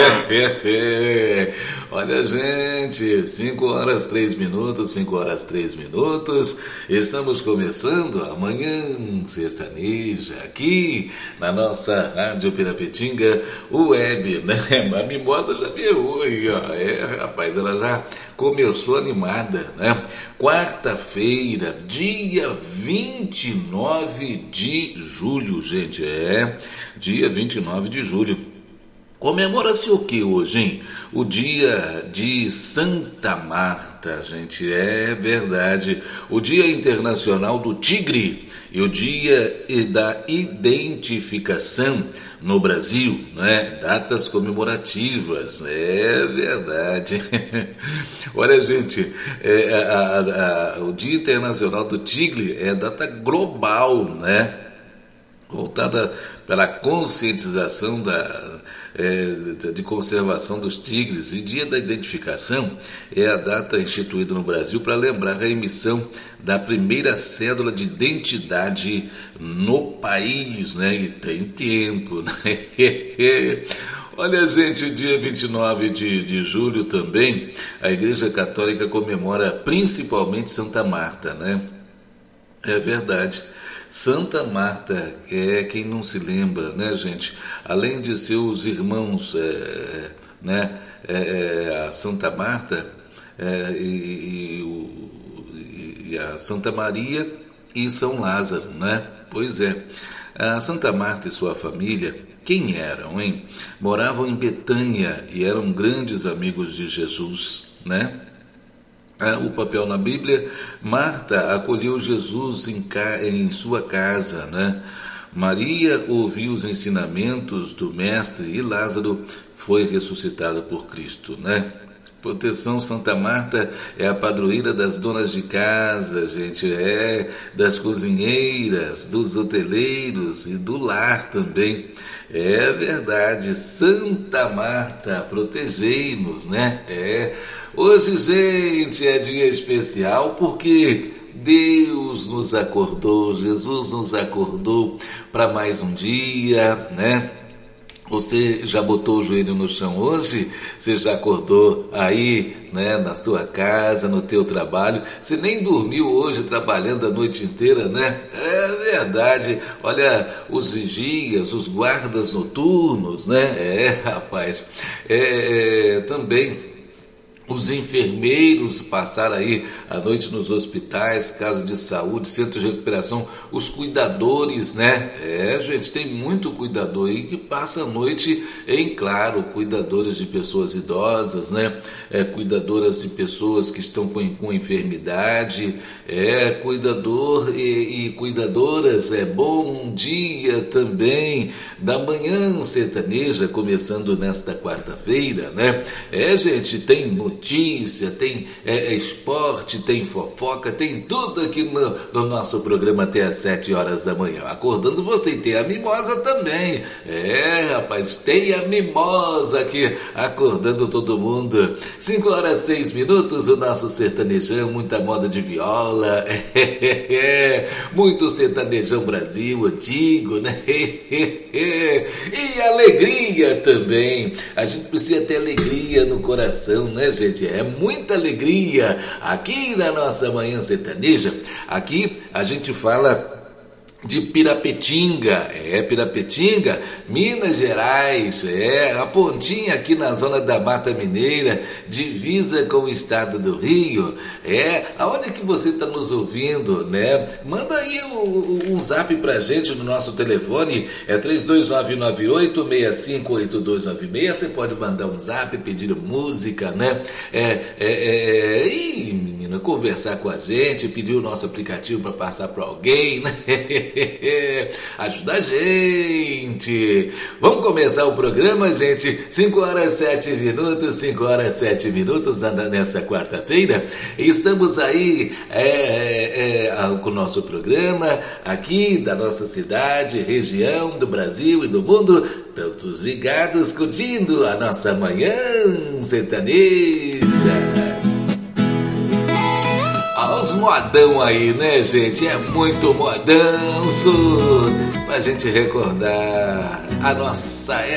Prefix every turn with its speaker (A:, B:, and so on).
A: Olha, gente, 5 horas 3 minutos, 5 horas 3 minutos. Estamos começando a Manhã Sertaneja aqui na nossa Rádio Pirapetinga Web, né? A Mimosa já me errou aí, ó. Rapaz, ela já começou animada, né? Quarta-feira, dia 29 de julho, gente. Dia 29 de julho. Comemora-se o que hoje, hein? O dia de Santa Marta, gente, é verdade. O Dia Internacional do Tigre e o Dia da Identificação no Brasil, né? Datas comemorativas, é verdade. Olha, gente, o Dia Internacional do Tigre é data global, né? Voltada pela conscientização de conservação dos tigres. E Dia da Identificação é a data instituída no Brasil para lembrar a emissão da primeira cédula de identidade no país, né? E tem tempo, né? Olha, gente, dia 29 de julho também, a Igreja Católica comemora principalmente Santa Marta, né? É verdade. Santa Marta, quem não se lembra, né, gente? Além de seus irmãos, a Santa Marta e a Santa Maria e São Lázaro, né? Pois é, a Santa Marta e sua família, quem eram, hein? Moravam em Betânia e eram grandes amigos de Jesus, né? O papel na Bíblia, Marta acolheu Jesus em sua casa, né? Maria ouviu os ensinamentos do Mestre e Lázaro foi ressuscitado por Cristo, né? Proteção Santa Marta é a padroeira das donas de casa, gente, das cozinheiras, dos hoteleiros e do lar também. É verdade, Santa Marta, protegei-nos, né? Hoje, gente, é dia especial porque Deus nos acordou, Jesus nos acordou para mais um dia, né? Você já botou o joelho no chão hoje? Você já acordou aí, né, na tua casa, no teu trabalho? Você nem dormiu hoje trabalhando a noite inteira, né? É verdade. Olha, os vigias, os guardas noturnos, né? Rapaz. Também os enfermeiros passaram aí a noite nos hospitais, casas de saúde, centros de recuperação, os cuidadores, né? Gente, tem muito cuidador aí que passa a noite claro, cuidadores de pessoas idosas, né? Cuidadoras de pessoas que estão com enfermidade, cuidador e cuidadoras, bom dia também da Manhã Sertaneja, começando nesta quarta-feira, né? Gente, tem notícia, tem esporte, tem fofoca, tem tudo aqui no nosso programa até às 7 horas da manhã. Acordando você, tem a mimosa também. Rapaz, tem a mimosa aqui, acordando todo mundo. 5 horas 6 minutos, o nosso sertanejão, muita moda de viola, muito sertanejão Brasil, antigo, né? E alegria também. A gente precisa ter alegria no coração, né, gente? É muita alegria aqui na nossa Manhã Sertaneja. Aqui a gente fala de Pirapetinga, Pirapetinga, Minas Gerais, a pontinha aqui na zona da Mata Mineira, divisa com o estado do Rio, aonde que você está nos ouvindo, né? Manda aí um zap pra gente no nosso telefone, 32998658296, você pode mandar um zap, pedir música, né? E menina, conversar com a gente, pedir o nosso aplicativo para passar para alguém, né? Ajuda a gente. Vamos começar o programa, gente. 5 horas 7 minutos, 5 horas 7 minutos nessa quarta-feira. Estamos aí com o nosso programa aqui da nossa cidade, região, do Brasil e do mundo. Todos ligados, curtindo a nossa Manhã Sertaneja. Os modão aí, né, gente? É muito modão, pra gente recordar a nossa